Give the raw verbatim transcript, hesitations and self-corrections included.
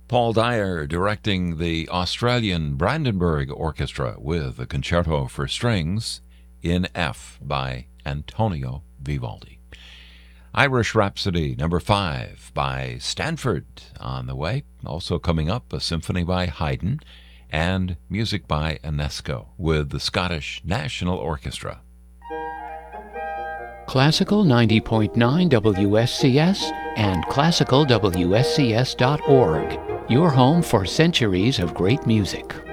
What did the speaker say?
Paul Dyer directing the Australian Brandenburg Orchestra with a concerto for strings in F by Antonio Vivaldi. Irish Rhapsody number five by Stanford on the way. Also coming up, a symphony by Haydn and music by Enesco with the Scottish National Orchestra. Classical ninety point nine W S C S and classical W S C S dot org, your home for centuries of great music.